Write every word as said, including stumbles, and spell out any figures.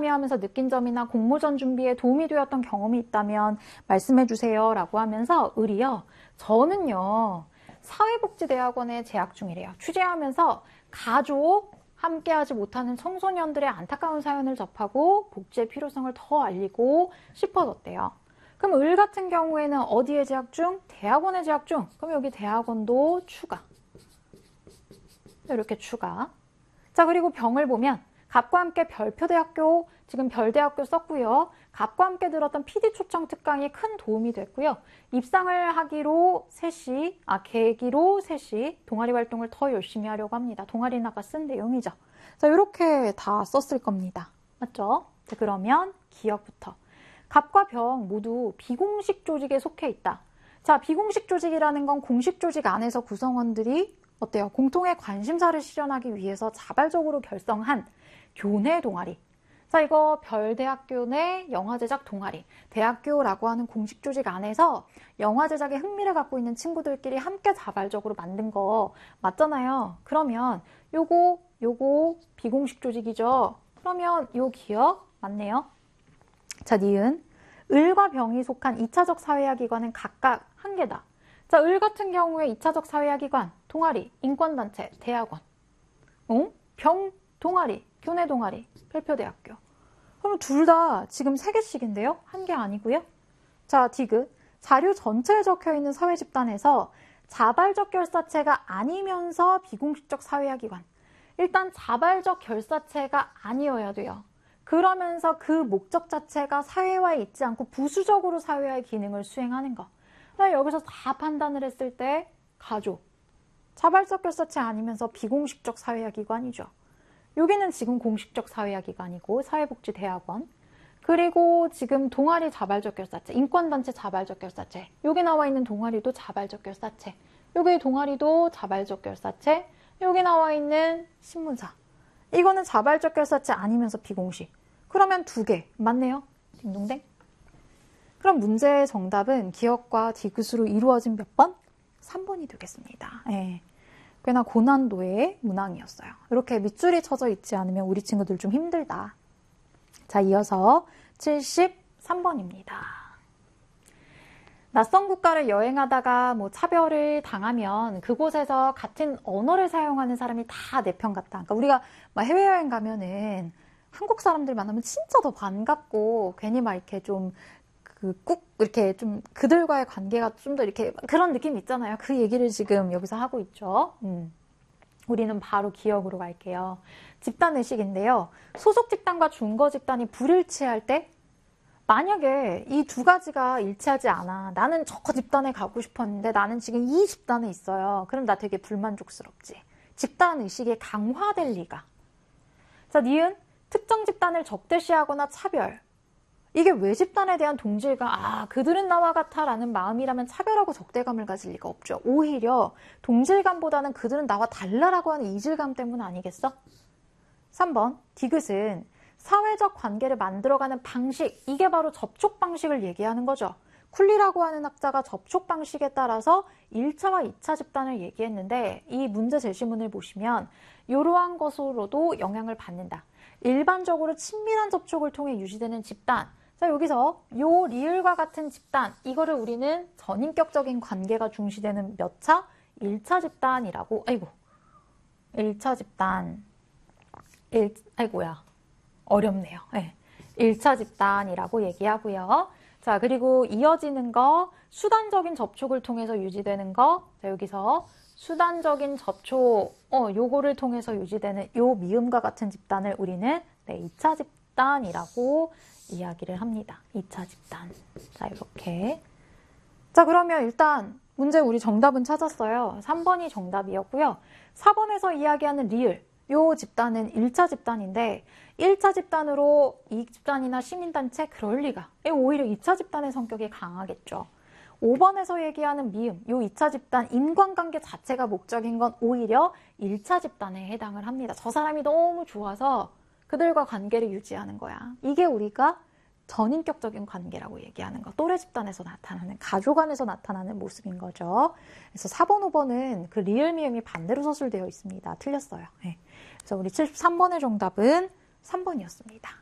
참여하면서 느낀 점이나 공모전 준비에 도움이 되었던 경험이 있다면 말씀해 주세요 라고 하면서 을이요. 저는요. 사회복지대학원에 재학 중이래요. 취재하면서 가족 함께하지 못하는 청소년들의 안타까운 사연을 접하고 복지의 필요성을 더 알리고 싶어졌대요. 그럼 을 같은 경우에는 어디에 재학 중? 대학원에 재학 중. 그럼 여기 대학원도 추가. 이렇게 추가. 자, 그리고 병을 보면 갑과 함께 별표대학교, 지금 별대학교 썼고요. 갑과 함께 들었던 피디 초청 특강이 큰 도움이 됐고요. 입상을 하기로 셋이, 아, 계기로 셋이 동아리 활동을 더 열심히 하려고 합니다. 동아리나가 쓴 내용이죠. 자, 이렇게 다 썼을 겁니다. 맞죠? 자, 그러면 기억부터. 갑과 병 모두 비공식 조직에 속해 있다. 자, 비공식 조직이라는 건 공식 조직 안에서 구성원들이 어때요? 공통의 관심사를 실현하기 위해서 자발적으로 결성한 교내 동아리. 자, 이거 별대학교 내 영화 제작 동아리. 대학교라고 하는 공식 조직 안에서 영화 제작에 흥미를 갖고 있는 친구들끼리 함께 자발적으로 만든 거 맞잖아요. 그러면 요거, 요거 비공식 조직이죠. 그러면 요 기억 맞네요. 자, 니은. 을과 병이 속한 이 차적 사회화 기관은 각각 한 개다. 자, 을 같은 경우에 이 차적 사회화 기관, 동아리, 인권단체, 대학원. 어? 병, 동아리, 교내 동아리, 별표대학교. 그럼 둘 다 지금 세 개씩인데요? 한 개 아니고요. 자, 디귿. 자료 전체에 적혀있는 사회집단에서 자발적 결사체가 아니면서 비공식적 사회화 기관. 일단 자발적 결사체가 아니어야 돼요. 그러면서 그 목적 자체가 사회화에 있지 않고 부수적으로 사회화의 기능을 수행하는 거. 여기서 다 판단을 했을 때 가족. 자발적 결사체 아니면서 비공식적 사회화 기관이죠. 여기는 지금 공식적 사회화 기관이고 사회복지대학원. 그리고 지금 동아리 자발적 결사체, 인권단체 자발적 결사체. 여기 나와 있는 동아리도 자발적 결사체. 여기 동아리도 자발적 결사체. 여기 나와 있는 신문사. 이거는 자발적 결사체 아니면서 비공식. 그러면 두 개. 맞네요. 딩동댕. 그럼 문제의 정답은 기억과 디귿으로 이루어진 몇 번? 삼 번이 되겠습니다. 예. 꽤나 고난도의 문항이었어요. 이렇게 밑줄이 쳐져 있지 않으면 우리 친구들 좀 힘들다. 자, 이어서 칠십삼 번입니다. 낯선 국가를 여행하다가 뭐 차별을 당하면 그곳에서 같은 언어를 사용하는 사람이 다 내 편 같다. 그러니까 우리가 막 해외여행 가면은 한국 사람들 만나면 진짜 더 반갑고 괜히 막 이렇게 좀 그 꾹 이렇게 좀 그들과의 관계가 좀 더 이렇게 그런 느낌 있잖아요. 그 얘기를 지금 여기서 하고 있죠. 음. 우리는 바로 기억으로 갈게요. 집단의식인데요. 소속 집단과 준거 집단이 불일치할 때 만약에 이 두 가지가 일치하지 않아. 나는 저 집단에 가고 싶었는데 나는 지금 이 집단에 있어요. 그럼 나 되게 불만족스럽지. 집단의식이 강화될 리가. 자, 니은 특정 집단을 적대시하거나 차별. 이게 왜 집단에 대한 동질감, 아, 그들은 나와 같아 라는 마음이라면 차별하고 적대감을 가질 리가 없죠. 오히려 동질감보다는 그들은 나와 달라라고 하는 이질감 때문 아니겠어? 삼 번, 디귿은 사회적 관계를 만들어가는 방식, 이게 바로 접촉 방식을 얘기하는 거죠. 쿨리라고 하는 학자가 접촉 방식에 따라서 일 차와 이 차 집단을 얘기했는데 이 문제 제시문을 보시면 이러한 것으로도 영향을 받는다. 일반적으로 친밀한 접촉을 통해 유지되는 집단. 자, 여기서 요 리을과 같은 집단, 이거를 우리는 전인격적인 관계가 중시되는 몇 차? 일 차 집단이라고, 아이고, 일 차 집단, 일, 아이고야, 어렵네요. 네. 일 차 집단이라고 얘기하고요. 자, 그리고 이어지는 거, 수단적인 접촉을 통해서 유지되는 거, 자, 여기서 수단적인 접촉, 어, 요거를 통해서 유지되는 요 미음과 같은 집단을 우리는 네, 이 차 집단이라고 이야기를 합니다. 이 차 집단. 자, 이렇게. 자, 그러면 일단 문제 우리 정답은 찾았어요. 삼 번이 정답이었고요. 사 번에서 이야기하는 리을. 요 집단은 일 차 집단인데 일 차 집단으로 이익 집단이나 시민단체 그럴 리가. 오히려 이 차 집단의 성격이 강하겠죠. 오 번에서 얘기하는 미음, 요 이 차 집단 인간관계 자체가 목적인 건 오히려 일 차 집단에 해당을 합니다. 저 사람이 너무 좋아서 그들과 관계를 유지하는 거야. 이게 우리가 전인격적인 관계라고 얘기하는 거. 또래 집단에서 나타나는, 가족 안에서 나타나는 모습인 거죠. 그래서 사 번, 오 번은 그 리을 미음이 반대로 서술되어 있습니다. 틀렸어요. 네. 그래서 우리 칠십삼 번의 정답은 삼 번이었습니다.